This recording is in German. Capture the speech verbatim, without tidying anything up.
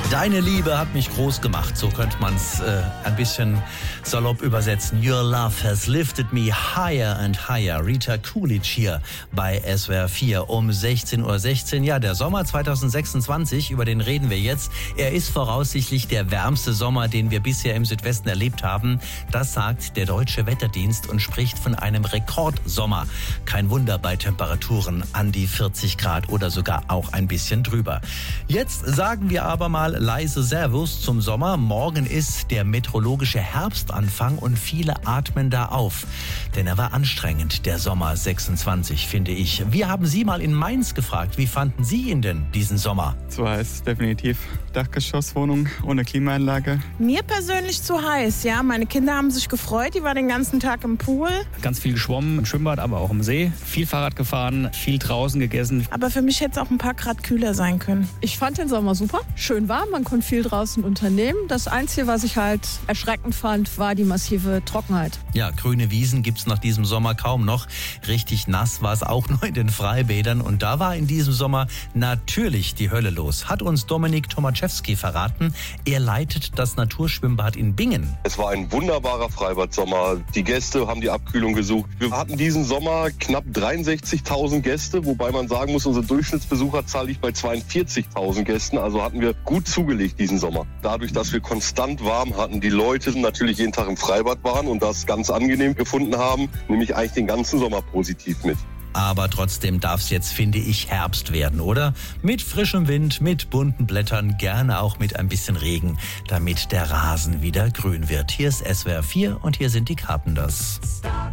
Deine Liebe hat mich groß gemacht, so könnte man es äh, ein bisschen salopp übersetzen. Your love has lifted me higher and higher. Rita Coolidge hier bei S W R vier um sechzehn Uhr sechzehn. Ja, der Sommer zwanzig sechsundzwanzig, über den reden wir jetzt. Er ist voraussichtlich der wärmste Sommer, den wir bisher im Südwesten erlebt haben. Das sagt der Deutsche Wetterdienst und spricht von einem Rekordsommer. Kein Wunder bei Temperaturen an die vierzig Grad oder sogar auch ein bisschen drüber. Jetzt sagen wir aber mal leise Servus zum Sommer. Morgen ist der meteorologische Herbstanfang und viele atmen da auf. Denn er war anstrengend, der Sommer sechsundzwanzig, finde ich. Wir haben Sie mal in Mainz gefragt, wie fanden Sie ihn denn, diesen Sommer? Zu heiß, definitiv. Dachgeschosswohnung ohne Klimaanlage. Mir persönlich zu heiß, ja. Meine Kinder haben sich gefreut, die waren den ganzen Tag im Pool. Ganz viel geschwommen, im Schwimmbad, aber auch im See. Viel Fahrrad gefahren, viel draußen gegessen. Aber für mich hätte es auch ein paar Grad kühler sein können. Ich fand den Sommer super, schön warm, man konnte viel draußen unternehmen. Das Einzige, was ich halt erschreckend fand, war die massive Trockenheit. Ja, grüne Wiesen gibt's nach diesem Sommer kaum noch. Richtig nass war es auch nur in den Freibädern. Und da war in diesem Sommer natürlich die Hölle los. Hat uns Dominik Tomaczewski verraten. Er leitet das Naturschwimmbad in Bingen. Es war ein wunderbarer Freibad-Sommer. Die Gäste haben die Abkühlung gesucht. Wir hatten diesen Sommer knapp dreiundsechzigtausend Gäste, wobei man sagen muss, unsere Durchschnittsbesucherzahl liegt bei zweiundvierzigtausend Gästen. Also hatten wir gut zugelegt diesen Sommer. Dadurch, dass wir konstant warm hatten, die Leute natürlich jeden Tag im Freibad waren und das ganz angenehm gefunden haben, nehme ich eigentlich den ganzen Sommer positiv mit. Aber trotzdem darf es jetzt, finde ich, Herbst werden, oder? Mit frischem Wind, mit bunten Blättern, gerne auch mit ein bisschen Regen, damit der Rasen wieder grün wird. Hier ist S W R vier und hier sind die Carpenters.